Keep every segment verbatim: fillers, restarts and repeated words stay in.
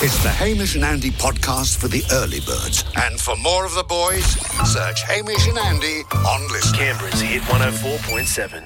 It's the Hamish and Andy podcast for the early birds. And for more of the boys, search Hamish and Andy on Listen. Canberra's Hit one oh four point seven.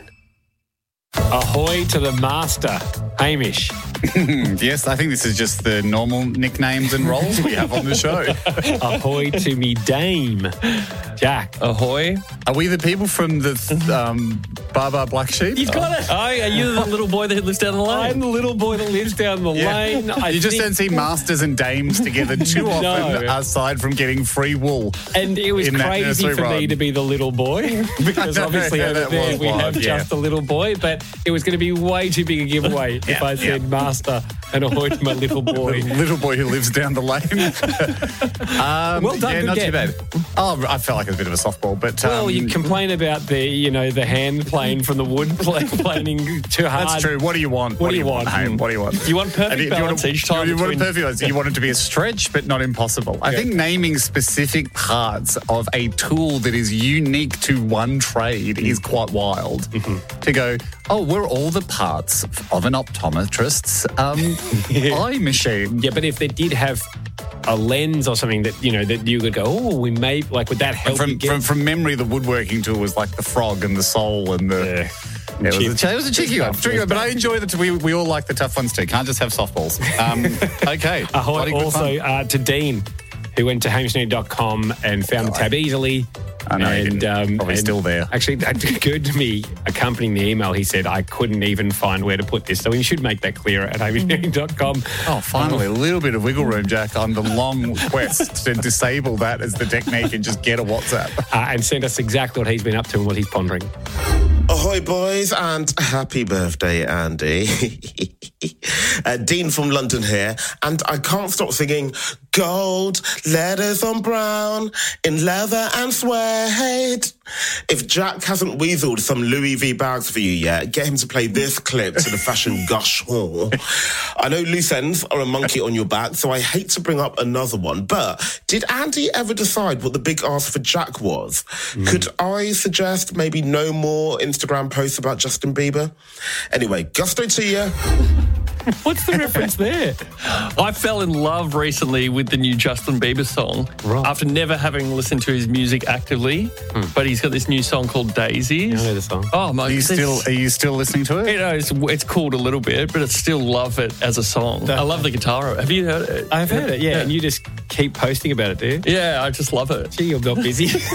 Ahoy to the master, Hamish. Yes, I think this is just the normal nicknames and roles we have on the show. Ahoy to me dame, Jack. Ahoy. Are we the people from the um, Baba Black Sheep? You've got it. Oh, are you the little boy that lives down the lane? I'm the little boy that lives down the Yeah. lane. I you just think- don't see masters and dames together too often, No. aside from getting free wool. And it was in that crazy nursery for me rhyme. to be the little boy because I know, obviously yeah, over that there was we wild, have yeah. just the little boy, but it was going to be way too big a giveaway if I said yeah. master and ahoy to my little boy. The little boy who lives down the lane. um, Well done, yeah, good not get. too bad. Oh, I felt like it was a bit of a softball, but um, Well, you complain about the, you know, the hand plane from the wood plane planing too hard. that's true. What do you want? What do you want? Hayden? Mm. What do you want? You want perfect And you- you balance want, each time You want a between- perfect balance. You want it to be a stretch, but not impossible. I think naming specific parts of a tool that is unique to one trade is quite wild. Mm-hmm. To go, oh, we're all the parts of an optometrist's um, eye machine. Yeah, but if they did have a lens or something that, you know, that you could go, oh, we may, like, would that help you From, get... from from memory, the woodworking tool was like the frog and the soul and the. Yeah. Yeah, it, was Cheap. a, it was a cheeky one. Cheap Tricky one, stuff. but I enjoy that. We, we all like the tough ones too. Can't just have softballs. Um, okay. Ahoy Bloody good also fun. uh, to Dean, who went to hamish net dot com and found the tab easily. I know, he and, didn't. Probably and still there. Actually, that occurred to me accompanying the email. He said, I couldn't even find where to put this. So we should make that clear at hamish net dot com. Oh, finally, a little bit of wiggle room, Jack, on the long quest to disable that as the technique and just get a WhatsApp. Uh, and send us exactly what he's been up to and what he's pondering. Ahoy, boys, and happy birthday, Andy. uh, Dean from London here, and I can't stop singing gold letters on brown in leather and suede. If Jack hasn't weaseled some Louis V bags for you yet, get him to play this clip to the fashion gush hall. I know loose ends are a monkey on your back, so I hate to bring up another one, but did Andy ever decide what the big ask for Jack was? Mm. Could I suggest maybe no more Instagram posts about Justin Bieber? Anyway, gusto to you. What's the reference there? I fell in love recently with the new Justin Bieber song Right. after never having listened to his music actively. But he's got this new song called Daisies. I know the song. Oh my! Are you it's- still Are you still listening to it? You know, it's, it's cooled a little bit, but I still love it as a song. I love the guitar. Have you heard it? I've heard it, yeah, and you just keep posting about it, do you? Yeah, I just love it. Gee, you're not busy. so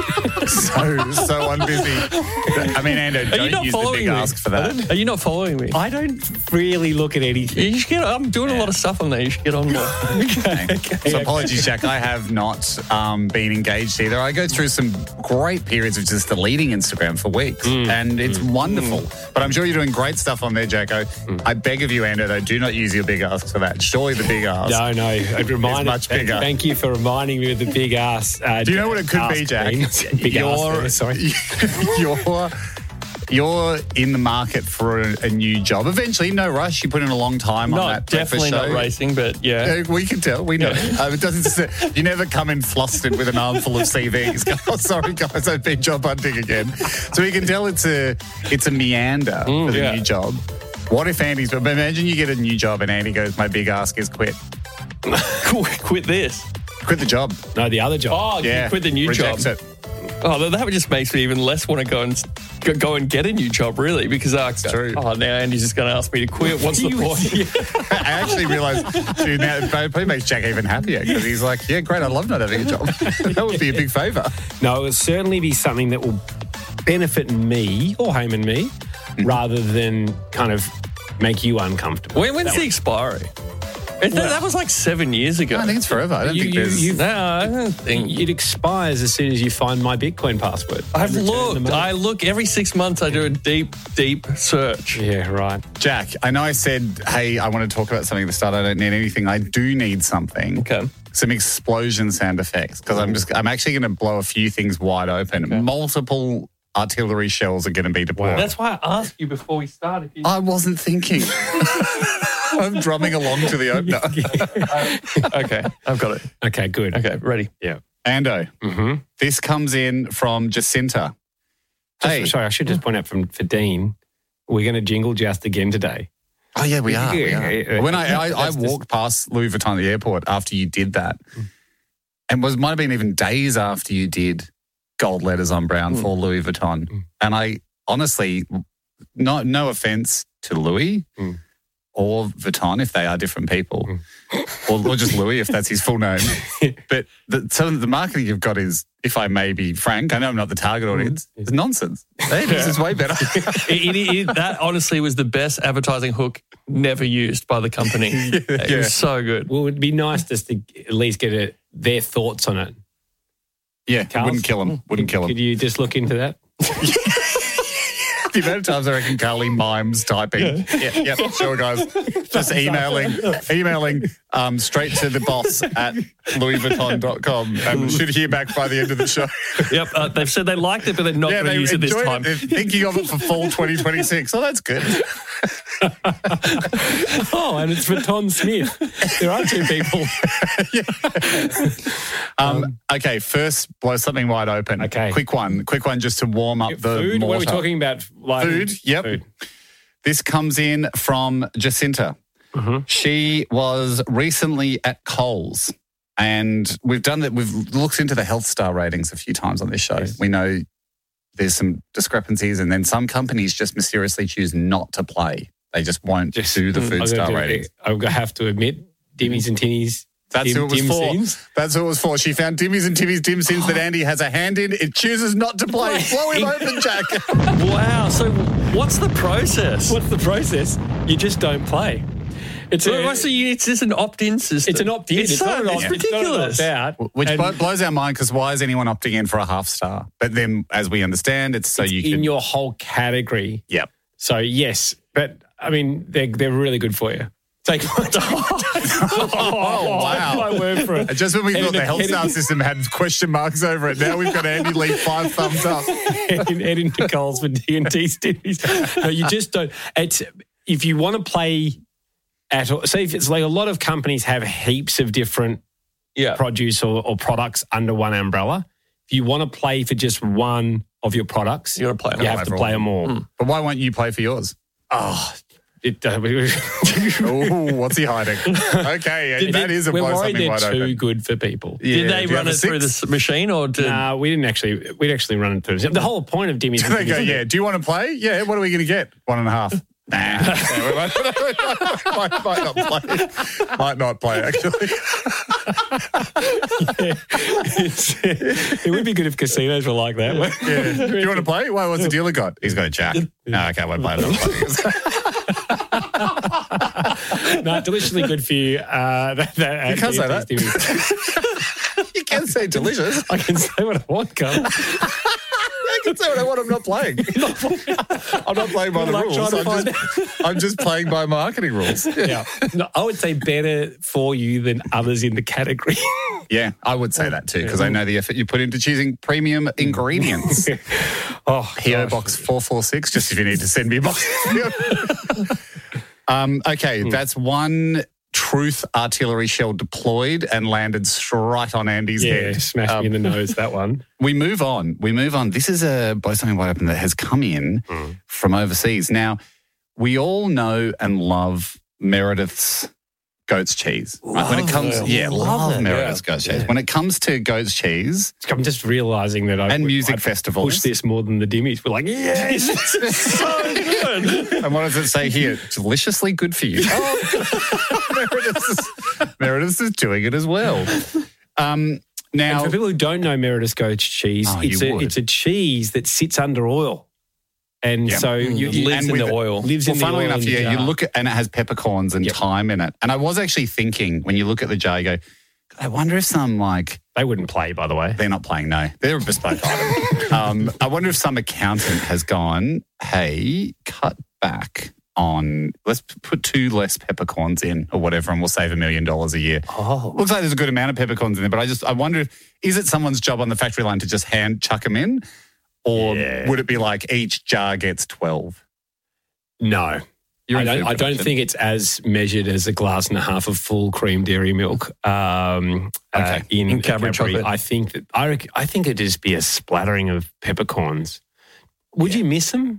so unbusy. I mean, Ando, Are you don't not use the following big me? ask for that. Are you not following me? I don't really look at anything. You should get. I'm doing a lot of stuff on there. You should get on more. Okay, okay. So apologies, Jack. I have not um, been engaged either. I go through some great periods of just deleting Instagram for weeks, Mm. and it's Mm. wonderful. Mm. But I'm sure you're doing great stuff on there, Jacko. Mm. I beg of you, Ando, though, do not use your big ask for that. Surely the big ask. No, no. I'd remind much thank, bigger. Thank you for reminding me of the big ass. Uh, Do you know what it could be, ask Jack? beans. Big You're- ass there, sorry. you're you're in the market for a, a new job. Eventually, no rush. You put in a long time on Not that breakfast definitely not show. racing, but yeah. Uh, we can tell. We know. Yeah. Uh, it doesn't. Say, you never come in flustered with an armful of C Vs. Go, oh, sorry, guys, I've been job hunting again. So we can tell it's a it's a meander Mm, for the yeah. new job. What if Andy's? But imagine you get a new job and Andy goes, "My big ask is quit. quit, quit this. Quit the job." No, the other job. Oh, Yeah, you quit the new rejects job. it. Oh, that- that just makes me even less want to go and go- go and get a new job, really, because uh, true. oh, now Andy's just going to ask me to quit. What's the point? I actually realised, dude, now it probably makes Jack even happier because he's like, "Yeah, great. I love not having a job. That would be a big favour." No, it will certainly be something that will benefit me or Haim and me rather than kind of make you uncomfortable. When, when's the expiry? It, that, that was like seven years ago. I think it's forever. I don't You- think you- there's. you've- no, I don't think. It expires as soon as you find my Bitcoin password. I've Return the looked. money. I look every six months. I do a deep, deep search. Yeah, right. Jack, I know I said, hey, I want to talk about something at the start. I don't need anything. I do need something. Okay. Some explosion sound effects because I'm just, I'm actually going to blow a few things wide open. Okay. Multiple artillery shells are going to be deployed. That's why I asked you before we started. If you... I wasn't thinking. I'm drumming along to the opener. okay, I've got it. Okay, good. Okay, ready. Yeah. Ando, Mm-hmm. this comes in from Jacinta. Just, Hey. Sorry, I should just point out from for Dean, we're going to jingle just again today. Oh, yeah, we are. We Yeah, are. yeah, When I, I, I that's just- walked past Louis Vuitton at the airport after you did that, and was might have been even days after you did gold letters on brown for Louis Vuitton. And I honestly, no, no offense to Louis Mm. or Vuitton if they are different people, or, or just Louis if that's his full name. But the, so the marketing you've got is, if I may be frank, I know I'm not the target audience, it's nonsense. Hey, this is way better. It, it, it, that honestly was the best advertising hook never used by the company. It Yeah. was so good. Well, it'd be nice just to at least get a, their thoughts on it. Yeah, Carls? wouldn't kill him. Wouldn't kill him. Could you just look into that? The amount of times I reckon Carly mimes typing. Yeah, yep, sure, guys. Just emailing, emailing um, straight to the boss at louis vuitton dot com, and we should hear back by the end of the show. Yep, uh, they've said they liked it, but they're not Yeah, going to they use it this enjoyed time. They're thinking of it for fall twenty twenty-six. Oh, that's good. Oh, and it's Vuitton Smith. There are two people. Um, okay, first blow something wide open. Okay. Quick one. Quick one just to warm up the Food? mortar. What are we talking about? Like, Food, yep. Food. This comes in from Jacinta. Mm-hmm. She was recently at Coles, and we've done that. We've looked into the Health Star ratings a few times on this show. Yes. We know there's some discrepancies, and then some companies just mysteriously choose not to play. They just won't Just- do the food I'm star gonna do- ratings. I'm going to have to admit, Dimmies and Tinnies. That's Dim- who it was Dim for. Scenes. That's who it was for. She found Timmy's and Timmy's dim sins that Andy has a hand in. It chooses not to play. Blow him open, Jack. Wow. So what's the process? What's the process? You just don't play. It's So, a, so you, it's just an opt-in system. it's an opt-in. It's, so, not an it's opt- ridiculous. It's not an opt-out. Which And blo- blows our mind, because why is anyone opting in for a half star? But then, as we understand, it's so it's you in can. your whole category. Yep. So, yes. But, I mean, they're, they're really good for you. Take my, Oh, wow. my word for it. And just when we And thought in the health heading- star system had question marks over it, now we've got Andy leave five thumbs up. head, in, head into Coles for D and T Stimmies. No, you just don't. It's if you want to play at all. Say if it's like a lot of companies have heaps of different Yeah. produce or, or products under one umbrella. If you want to play for just one of your products, You gotta play them you all. have Play to for play all. them all. But why won't you play for yours? Oh, it, uh, Oh, what's he hiding? Okay, and that is a we're blow worried something they're wide too open. good for people. Did Yeah, they do you run have it a through six? this machine or did... Nah, we didn't actually. We'd actually run it through. The whole point of Dimmies. They go, yeah, do you want to play? Yeah, what are we going to get? One and a half. Nah. we might, might, might not play. Might not play, actually. It's, it would be good if casinos were like that. Yeah. Do you want to play? Why, what's the dealer got? He's got a jack. No, okay, I won't play it. No, deliciously good for you. Uh, that, that, You can't say that. that. You can say delicious. I can say what I want, Carl. I can say what I want. I'm not playing. I'm not playing by the Like rules. trying to I'm find just, I'm just playing by marketing rules. Yeah. No, I would say better for you than others in the category. Yeah, I would say that too, because I know the effort you put into choosing premium ingredients. Oh, P O gosh. Box four four six, just if you need to send me a box. um, okay, that's one truth artillery shell deployed and landed straight on Andy's Yeah, head. smashed Um, me in the nose, that one. We move on. We move on. This is a blow something wide open that has come in from overseas. Now, we all know and love Meredith's goat's cheese. Right? When it comes, it. yeah, love, it, Meredith's goat's cheese. When it comes to goat's cheese, I'm just realising that I And music I festivals. push this more than the Dimmies. We're like, yes, so good. and what does it say here? Deliciously good for you. Oh, Meredith's, is, Meredith's is doing it as well. Um, now, And for people who don't know Meredith's goat's cheese, Oh, it's, you a, would. it's a cheese that sits under oil. And Yeah. so you, It you lives and in the with- oil. lives well, in the funnily oil enough, in the yeah, you jar. look at, and it has peppercorns and Yep. thyme in it. And I was actually thinking, when you look at the jar, you go, God, I wonder if some, like, They wouldn't play, by the way. they're not playing, no. They're a bespoke item. Um, I wonder if some accountant has gone, hey, cut back on, let's p- put two less peppercorns in or whatever, and we'll save a million dollars a year. Oh. Looks like there's a good amount of peppercorns in there, but I just, I wonder if, is it someone's job on the factory line to just hand chuck them in? Or Yeah. would it be like each jar gets twelve? No. You're I in don't, food I don't production. think it's as measured as a glass and a half of full cream dairy milk um, uh, Okay. in, In Cadbury Cadbury. chocolate. I think that I, rec- I think it'd just be a splattering of peppercorns. Would you miss them?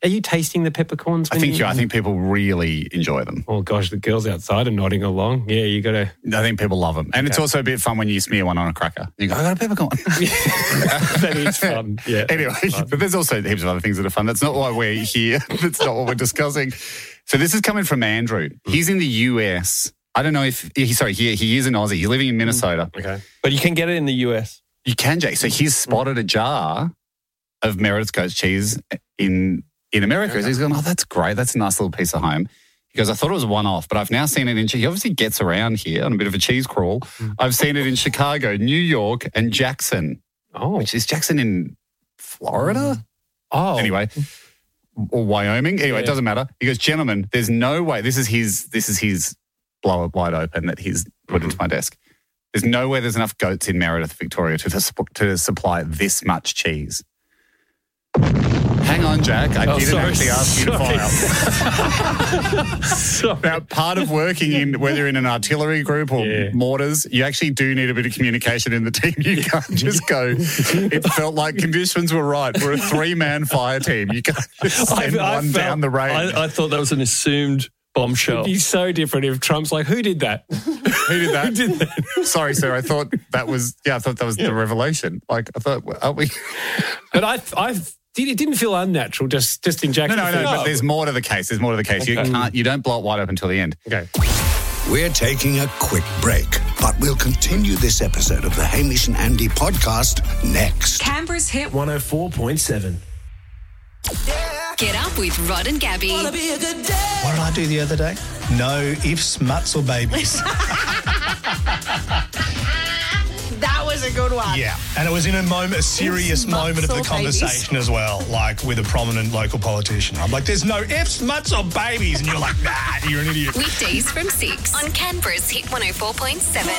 Are you tasting the peppercorns? I think you, I think people really enjoy them. Oh, gosh, the girls outside are nodding along. Yeah, you got to... I think people love them. And okay. It's also a bit fun when you smear one on a cracker. You go, I got a peppercorn. That is fun, yeah. Anyway, but there's also heaps of other things that are fun. That's not why we're here. That's not what we're discussing. So this is coming from Andrew. He's in the U S. I don't know if... He, sorry, he, he is an Aussie. He's living in Minnesota. Okay. But you can get it in the U S. You can, Jake. So he's spotted a jar of Meredith's goat cheese in... in America. Okay. So he's going, oh, that's great. That's a nice little piece of home. He goes, I thought it was a one-off, but I've now seen it in... He obviously gets around here on a bit of a cheese crawl. Mm. I've seen it in Chicago, New York, and Jackson. Oh. Which is Jackson in Florida? Mm. Oh. Anyway, or Wyoming. Anyway, yeah. It doesn't matter. He goes, gentlemen, there's no way... This is his This is his blow it wide open that he's put mm-hmm. into my desk. There's no way there's enough goats in Meredith, Victoria to, to supply this much cheese. Hang on, Jack. I oh, didn't sorry. actually ask you sorry. to file. Now, part of working in, whether in an artillery group or yeah. mortars, you actually do need a bit of communication in the team. You can't just go, it felt like conditions were right. We're a three-man fire team. You can't just send I, I one felt, down the range. I, I thought that was an assumed bombshell. It'd be so different if Trump's like, who did that? Who did that? Who did that? Sorry, sir. I thought that was, yeah, I thought that was yeah. the revelation. Like, I thought, aren't we? But I, I, it didn't feel unnatural just, just in Jackson. No, no, no, but there's more to the case. There's more to the case. Okay. You can't, you don't blow it wide open until the end. Okay. We're taking a quick break, but we'll continue this episode of the Hamish and Andy podcast next. Canberra's Hit one oh four point seven. Get up with Rod and Gabby. What did I do the other day? No ifs, muts or babies. That was a good one. Yeah, and it was in a moment, a serious moment of the conversation as well, like with a prominent local politician. I'm like, there's no ifs, muts or babies. And you're like, nah, you're an idiot. Weekdays from six on Canberra's Hit one oh four point seven.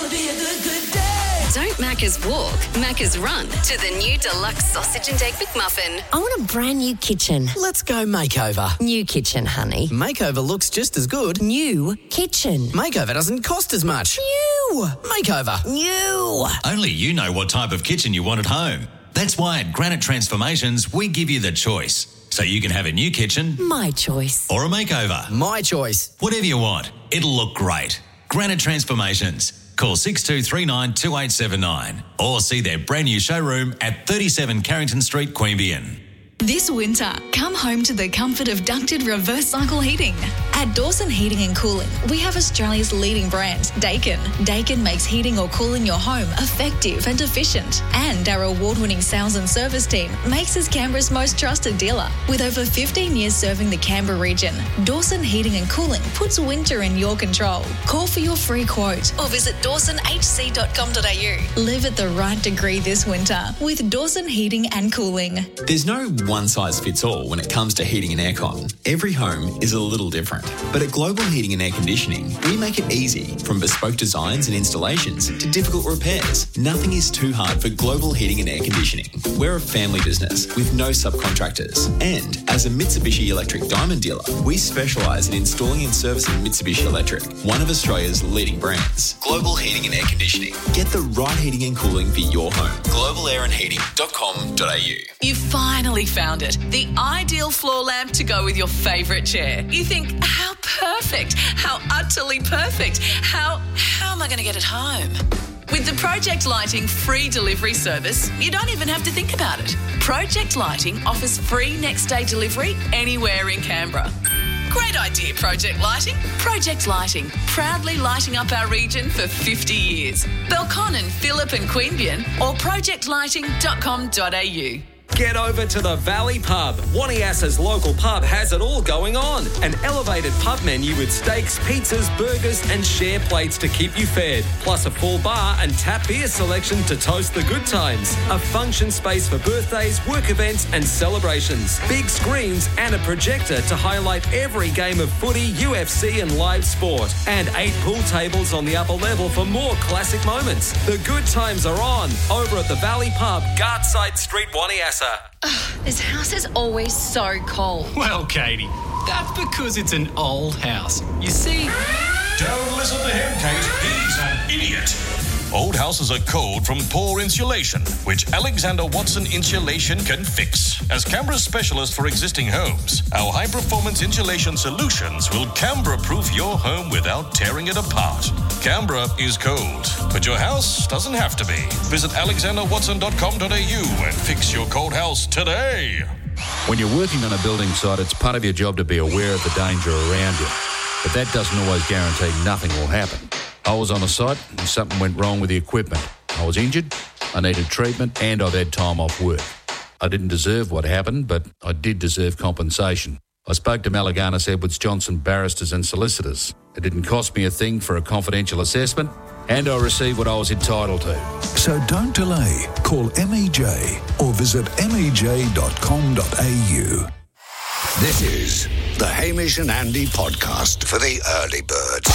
Don't Macca's walk, Macca's run to the new deluxe sausage and egg McMuffin. I want a brand new kitchen. Let's go makeover. New kitchen, honey. Makeover looks just as good. New kitchen. Makeover doesn't cost as much. New. Makeover. New. Only you know what type of kitchen you want at home. That's why at Granite Transformations, we give you the choice. So you can have a new kitchen. My choice. Or a makeover. My choice. Whatever you want. It'll look great. Granite Transformations. Call six two three nine two eight seven nine or see their brand new showroom at thirty-seven Carrington Street, Queanbeyan. This winter, come home to the comfort of ducted reverse cycle heating. At Dawson Heating and Cooling, we have Australia's leading brand, Daikin. Daikin makes heating or cooling your home effective and efficient. And our award-winning sales and service team makes us Canberra's most trusted dealer. With over fifteen years serving the Canberra region, Dawson Heating and Cooling puts winter in your control. Call for your free quote or visit dawson h c dot com dot a u. Live at the right degree this winter with Dawson Heating and Cooling. There's no one size fits all when it comes to heating and aircon. Every home is a little different. But at Global Heating and Air Conditioning, we make it easy. From bespoke designs and installations to difficult repairs, nothing is too hard for Global Heating and Air Conditioning. We're a family business with no subcontractors. And as a Mitsubishi Electric Diamond dealer, we specialise in installing and servicing Mitsubishi Electric, one of Australia's leading brands. Global Heating and Air Conditioning. Get the right heating and cooling for your home. global air and heating dot com dot a u. You finally found it. The ideal floor lamp to go with your favourite chair. You think, how perfect, how utterly perfect, how, how am I going to get it home? With the Project Lighting free delivery service, you don't even have to think about it. Project Lighting offers free next day delivery anywhere in Canberra. Great idea, Project Lighting. Project Lighting, proudly lighting up our region for fifty years. Belconnen, Phillip and Queanbeyan or project lighting dot com dot a u. Get over to the Valley Pub. Waniassa's local pub has it all going on. An elevated pub menu with steaks, pizzas, burgers and share plates to keep you fed. Plus a full bar and tap beer selection to toast the good times. A function space for birthdays, work events and celebrations. Big screens and a projector to highlight every game of footy, U F C and live sport. And eight pool tables on the upper level for more classic moments. The good times are on over at the Valley Pub, Gartside Street, Waniassa. Ugh, this house is always so cold. Well, Katie, that's because it's an old house. You see... Don't listen to him, Kate. He's an idiot. old houses are cold from poor insulation, which Alexander Watson Insulation can fix. As Canberra's specialist for existing homes, our high-performance insulation solutions will Canberra-proof your home without tearing it apart. Canberra is cold, but your house doesn't have to be. Visit alexander watson dot com dot a u and fix your cold house today. When you're working on a building site, it's part of your job to be aware of the danger around you. But that doesn't always guarantee nothing will happen. I was on a site and something went wrong with the equipment. I was injured, I needed treatment, and I've had time off work. I didn't deserve what happened, but I did deserve compensation. I spoke to Malaganas Edwards Johnson barristers and solicitors. It didn't cost me a thing for a confidential assessment, and I received what I was entitled to. So don't delay. Call M E J or visit m e j dot com dot a u. This is the Hamish and Andy podcast for the early birds.